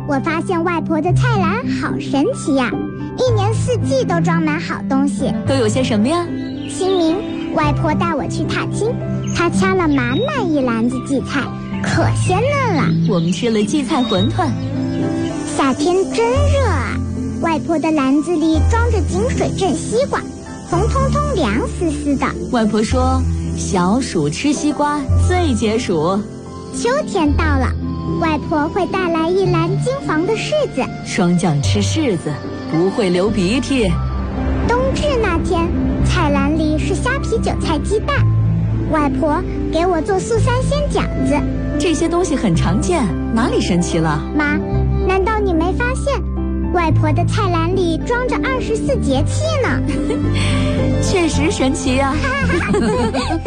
我发现外婆的菜篮好神奇呀，一年四季都装满好东西。 都有些什么呀？ 清明，外婆带我去踏青，她掐了满满一篮子荠菜，可鲜嫩了。 我们吃了荠菜馄饨。 夏天真热啊，外婆的篮子里装着井水镇西瓜，红彤彤凉丝丝的。 外婆说，小暑吃西瓜最解暑。 秋天到了，外婆会带来一篮金黄的柿子。 霜降吃柿子不会流鼻涕。 冬至那天，菜篮里是虾皮韭菜鸡蛋，外婆给我做素三鲜饺子。 这些东西很常见，哪里神奇了？ 妈，难道你没发现外婆的菜篮里装着24节气呢？ 确实神奇呀。